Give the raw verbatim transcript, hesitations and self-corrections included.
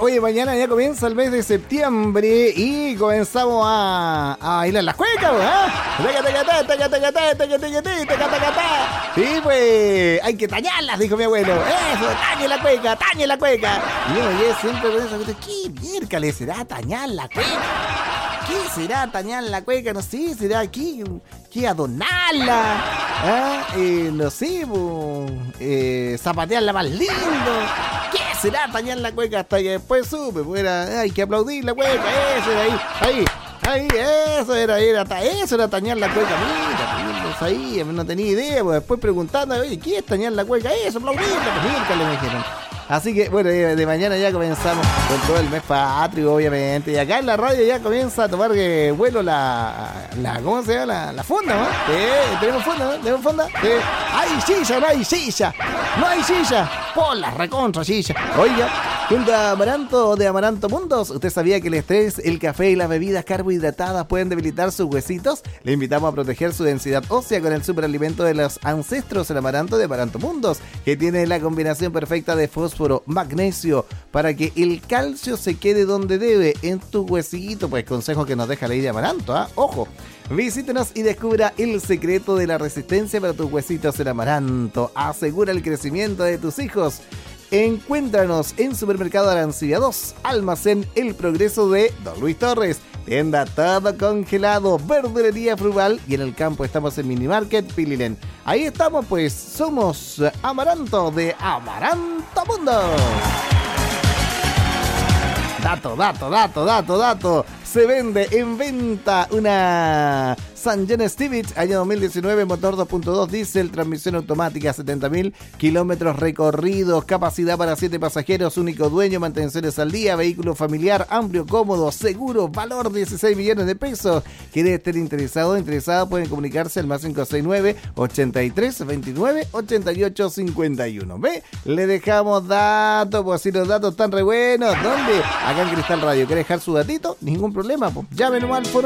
Oye, mañana ya comienza el mes de septiembre y comenzamos a, a bailar las cuecas, ¿ah? Sí, pues, hay que tañarlas, dijo mi abuelo. Eso, tañe la cueca, tañe la cueca. Y yo me quedé siempre con eso. ¿Qué miércoles será tañar la cueca? ¿Qué será tañar la cueca? No sé, será aquí, que adornarla, ¿ah? eh, no sé, pues, eh, zapatearla más lindo. ¿Qué será tañar la cueca? Hasta que después supe, pues era, hay que aplaudir la cueca, eso era ahí, ahí, ahí, eso era, era, eso era tañar la cueca, mira, pues ahí, no tenía idea, pues después preguntando, oye, ¿qué es tañar la cueca? Eso, aplaudirla, pues mira, le me dijeron. Así que, bueno, de mañana ya comenzamos con todo el mes patrio, obviamente. Y acá en la radio ya comienza a tomar eh, vuelo la, la... ¿Cómo se llama? La, la fonda, ¿no? Sí, tenemos fonda, ¿no? ¿Tenemos fonda? Sí. ¡Hay silla, no hay silla! ¡No hay silla! ¡Por la recontra silla! Oiga, junto a Amaranto de Amaranto Mundos, ¿usted sabía que el estrés, el café y las bebidas carbohidratadas pueden debilitar sus huesitos? Le invitamos a proteger su densidad ósea con el superalimento de los ancestros, el Amaranto de Amaranto Mundos, que tiene la combinación perfecta de fósforo, magnesio, para que el calcio se quede donde debe, en tu huesito. Pues consejo que nos deja la idea de Amaranto, ¿ah? Ojo, visítenos y descubra el secreto de la resistencia para tus huesitos en Amaranto. Asegura el crecimiento de tus hijos. Encuéntranos en Supermercado Arancibia dos, Almacén El Progreso de Don Luis Torres, tienda Todo Congelado, Verdulería Frugal, y en el campo estamos en Minimarket Pililén. Ahí estamos, pues, somos Amaranto de Amaranto Mundo. Dato, dato, dato, dato, dato. Se vende en venta una San John Civic, año dos mil diecinueve, motor dos punto dos diésel, transmisión automática, setenta mil kilómetros recorridos, capacidad para siete pasajeros, único dueño, mantenciones al día, vehículo familiar, amplio, cómodo, seguro, valor dieciséis millones de pesos. ¿Quiere estar interesado o interesada? Pueden comunicarse al más cinco seis nueve, ochenta y tres, veintinueve, ochenta y ocho, cincuenta y uno. ¿Ve? Le dejamos datos, pues si los datos están re buenos. ¿Dónde? Acá en Cristal Radio. ¿Quiere dejar su datito? Ningún problema, pues. Llame nomás al foro